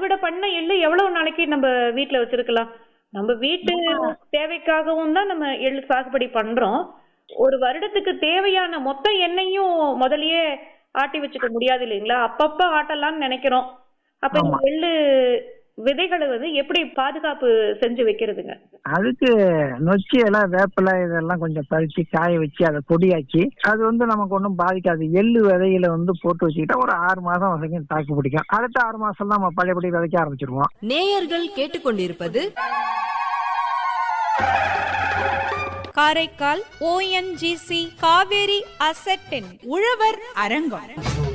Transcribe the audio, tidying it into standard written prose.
அறுவடை பண்ண எள்ளு எவ்வளவு நாளைக்கு நம்ம வீட்ல வச்சிருக்கலாம்? நம்ம வீட்டு தேவைக்காகவும் தான் நம்ம எள்ளு சாகுபடி பண்றோம். ஒரு வருடத்துக்கு தேவையான மொத்த எண்ணெயும் முதல்லயே ஆட்டி வச்சுக்க முடியாது இல்லைங்களா? அப்பப்ப ஆட்டலாம்னு நினைக்கிறோம். அப்ப இந்த ஆமா. எள்ளு விதைகளை எப்படி பாதுகாப்பு செஞ்சு வைக்கிறதுங்க? அதுக்கு நொச்சி இலை, வேப்பிலை இதெல்லாம் கொஞ்சம் பறிச்சு காய வச்சு அதை பொடியாக்கி அது நமக்கு ஒன்றும் பாதிக்காது. எள்ளு விதையில போட்டு வச்சுக்கிட்டா ஒரு 6 மாதம் வரைக்கும் தாக்கு பிடிக்கும். அடுத்த 6 மாசம் நம்ம பழையபடி விதைக்க ஆரம்பிச்சிருவோம். நேயர்கள் கேட்டுக்கொண்டிருப்பது காரைக்கால் ONGC காவேரி அசெட்டின் உழவர் அரங்கம்.